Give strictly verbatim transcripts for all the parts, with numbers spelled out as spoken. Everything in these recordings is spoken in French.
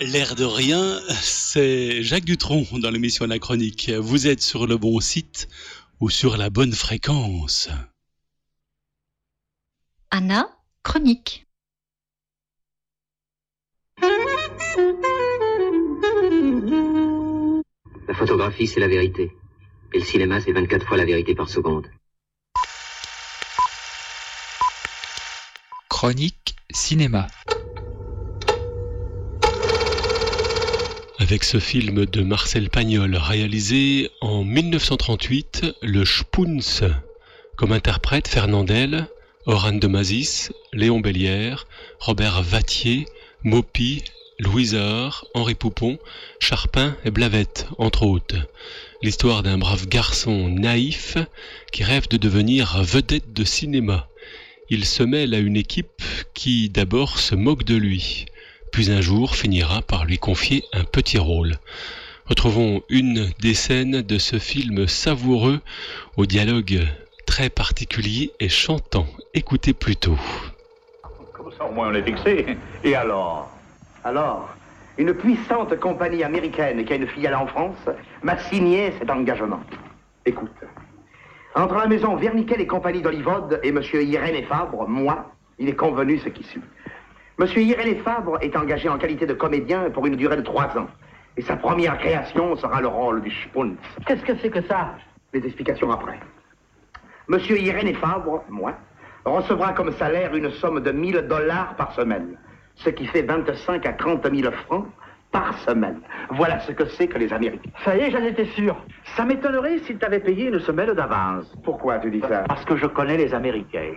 L'air de rien, c'est Jacques Dutronc dans l'émission Anachronique. Vous êtes sur le bon site ou sur la bonne fréquence. Anachronique. La photographie, c'est la vérité. Et le cinéma, c'est vingt-quatre fois la vérité par seconde. Chronique cinéma. Avec ce film de Marcel Pagnol réalisé en mille neuf cent trente-huit, le Spoons, comme interprète Fernandel, Oran de Mazis, Léon Bellière, Robert Vattier, Maupi, Louis Ahor, Henri Poupon, Charpin et Blavette, entre autres. L'histoire d'un brave garçon naïf qui rêve de devenir vedette de cinéma. Il se mêle à une équipe qui d'abord se moque de lui, puis un jour finira par lui confier un petit rôle. Retrouvons une des scènes de ce film savoureux au dialogue très particulier et chantant. Écoutez plutôt. Comme ça au moins on est fixé. Et alors Alors, une puissante compagnie américaine qui a une filiale en France m'a signé cet engagement. Écoute, entre la maison Verniquel et compagnie d'Olivode et monsieur Irénée Fabre, moi, il est convenu ce qui suit. Monsieur Irénée Fabre est engagé en qualité de comédien pour une durée de trois ans. Et sa première création sera le rôle du Spoons. Qu'est-ce que c'est que ça? Les explications après. Monsieur Irénée Fabre, moi, recevra comme salaire une somme de mille dollars par semaine, ce qui fait vingt-cinq à trente mille francs par semaine. Voilà ce que c'est que les Américains. Ça y est, j'en étais sûr. Ça m'étonnerait s'ils t'avaient payé une semaine d'avance. Pourquoi tu dis ça? Parce que je connais les Américains.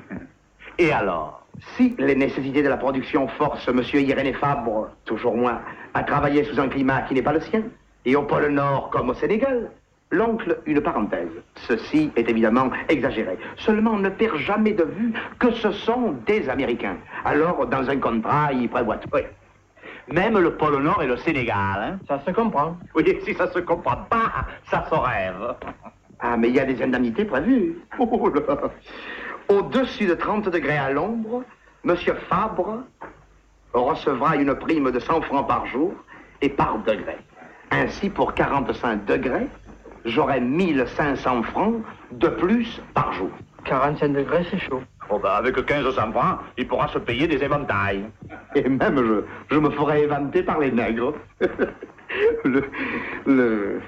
Et alors? Si les nécessités de la production forcent monsieur Irénée Fabre, toujours moins, à travailler sous un climat qui n'est pas le sien, et au pôle Nord comme au Sénégal, l'oncle, une parenthèse. Ceci est évidemment exagéré. Seulement, on ne perd jamais de vue que ce sont des Américains. Alors, dans un contrat, ils prévoient tout. Oui. Même le pôle Nord et le Sénégal, hein? Ça se comprend. Oui, si ça se comprend pas, ça se rêve. Ah, mais il y a des indemnités prévues. Oh là. Au-dessus de trente degrés à l'ombre, monsieur Fabre recevra une prime de cent francs par jour et par degré. Ainsi, pour quarante-cinq degrés, j'aurai mille cinq cents francs de plus par jour. quarante-cinq degrés, c'est chaud. Oh ben, avec quinze cents francs, il pourra se payer des éventails. Et même, je, je me ferai éventer par les nègres. le... le...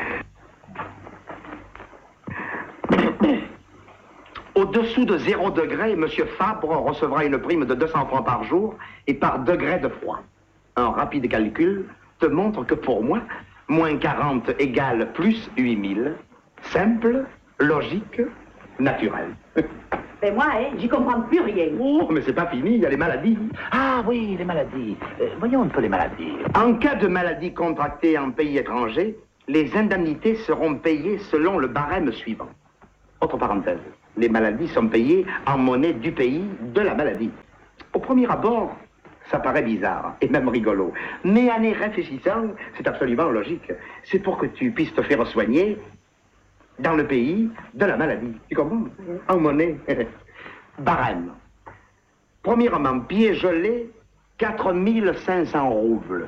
Au-dessous de zéro degré, monsieur Fabre recevra une prime de deux cents francs par jour et par degré de froid. Un rapide calcul te montre que pour moi, moins quarante égale plus huit mille. Simple, logique, naturel. Mais moi, hein, j'y comprends plus rien. Oh, mais c'est pas fini, il y a les maladies. Ah oui, les maladies. Euh, voyons un peu les maladies. En cas de maladie contractée en pays étranger, les indemnités seront payées selon le barème suivant. Autre parenthèse, les maladies sont payées en monnaie du pays de la maladie. Au premier abord, ça paraît bizarre et même rigolo. Mais en y réfléchissant, c'est absolument logique. C'est pour que tu puisses te faire soigner dans le pays de la maladie. Tu comprends? En monnaie. Barème. Premièrement, pied gelé, quatre mille cinq cents roubles.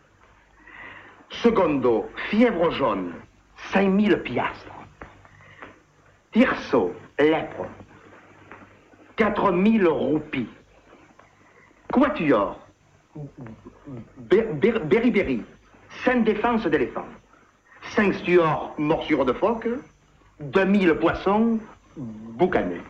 Secondo, fièvre jaune, cinq mille piastres. Tirso, lèpre, quatre mille roupies. Quatuor, beriberi, cinq défenses d'éléphant. Cinq stuors, morsure de phoque, deux mille poissons, boucanés.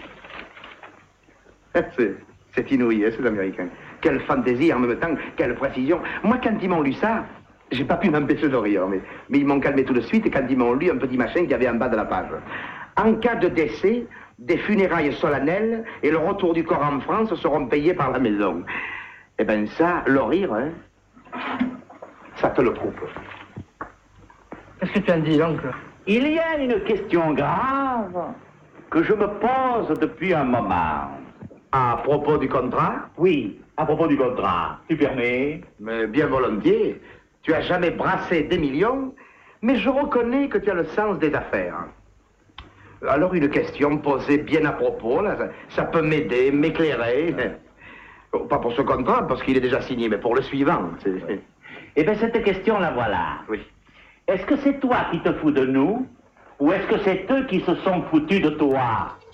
C'est, c'est inouï, hein, ces Américains. Quelle fantaisie, en même temps, quelle précision. Moi, quand ils m'ont lu ça, j'ai pas pu m'empêcher de rire, mais, mais ils m'ont calmé tout de suite quand ils m'ont lu un petit machin qu'il y avait en bas de la page. En cas de décès, des funérailles solennelles et le retour du corps en France seront payés par la maison. Eh ben ça, le rire, hein, ça te le prouve. Qu'est-ce que tu en dis, l'oncle? Il y a une question grave que je me pose depuis un moment. À propos du contrat? Oui, à propos du contrat. Tu permets? Mais bien volontiers. Tu as jamais brassé des millions, mais je reconnais que tu as le sens des affaires. Alors une question posée bien à propos, là, ça, ça peut m'aider, m'éclairer. Pas pour ce contrat, parce qu'il est déjà signé, mais pour le suivant. C'est... Eh bien, cette question, la voilà. Oui. Est-ce que c'est toi qui te fous de nous, ou est-ce que c'est eux qui se sont foutus de toi?